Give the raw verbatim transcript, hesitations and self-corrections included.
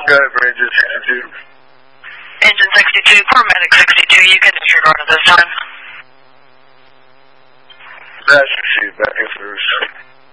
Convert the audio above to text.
Go ahead for engine sixty-two. Engine sixty-two, paramedic sixty-two, you can disregard at this time. That's received back in first.